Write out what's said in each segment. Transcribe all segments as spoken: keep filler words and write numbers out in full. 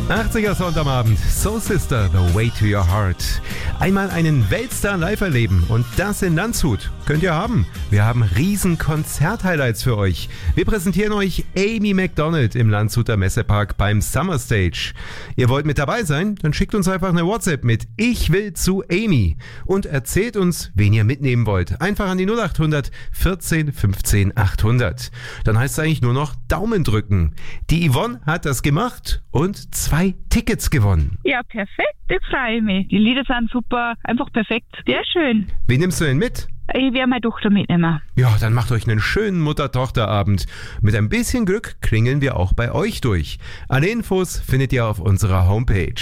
achtziger Sound am Abend. Soul Sister, The Way to Your Heart. Einmal einen Weltstar live erleben und das in Landshut. Könnt ihr haben. Wir haben riesen Konzert-Highlights für euch. Wir präsentieren euch Amy Macdonald im Landshuter Messepark beim Summer Stage. Ihr wollt mit dabei sein? Dann schickt uns einfach eine WhatsApp mit Ich will zu Amy und erzählt uns, wen ihr mitnehmen wollt. Einfach an die null acht hundert vierzehn fünfzehn achthundert. Dann heißt es eigentlich nur noch Daumen drücken. Die Yvonne hat das gemacht und zwei Tickets gewonnen. Ja, perfekt, ich freue mich. Die Lieder sind super, einfach perfekt. Sehr schön. Wen nimmst du denn mit? Ich werde meine Tochter mitnehmen. Ja, dann macht euch einen schönen Mutter-Tochter-Abend. Mit ein bisschen Glück klingeln wir auch bei euch durch. Alle Infos findet ihr auf unserer Homepage.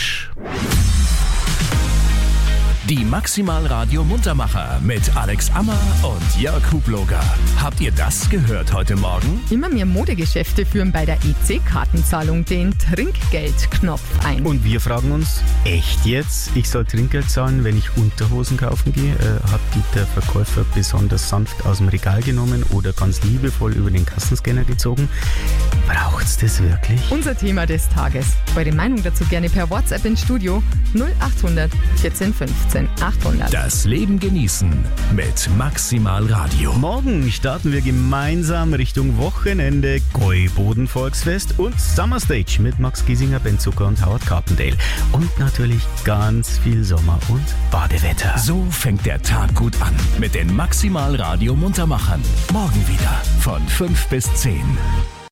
Die Maximal Radio Muntermacher mit Alex Ammer und Jörg Hubloger. Habt ihr das gehört heute Morgen? Immer mehr Modegeschäfte führen bei der E C-Kartenzahlung den Trinkgeldknopf ein. Und wir fragen uns, echt jetzt? Ich soll Trinkgeld zahlen, wenn ich Unterhosen kaufen gehe? Äh, hat die der Verkäufer besonders sanft aus dem Regal genommen oder ganz liebevoll über den Kassenscanner gezogen? Braucht's das wirklich? Unser Thema des Tages. Eure Meinung dazu gerne per WhatsApp ins Studio null acht hundert vierzehn fünfzehn achthundert. Das Leben genießen mit Maximal Radio. Morgen starten wir gemeinsam Richtung Wochenende, Gäuboden Volksfest und Summer Stage mit Max Giesinger, Ben Zucker und Howard Carpendale. Und natürlich ganz viel Sommer- und Badewetter. So fängt der Tag gut an mit den Maximal Radio Muntermachern. Morgen wieder von fünf bis zehn.